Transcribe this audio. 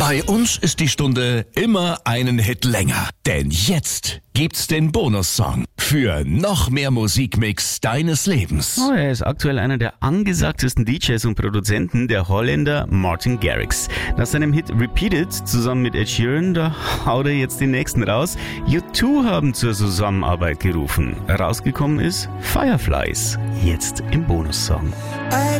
Bei uns ist die Stunde immer einen Hit länger. Denn jetzt gibt's den Bonussong für noch mehr Musikmix deines Lebens. Oh, er ist aktuell einer der angesagtesten DJs und Produzenten, der Holländer Martin Garrix. Nach seinem Hit Repeated zusammen mit Ed Sheeran, da haut er jetzt den nächsten raus. U2 haben zur Zusammenarbeit gerufen. Rausgekommen ist Fireflies. Jetzt im Bonussong. I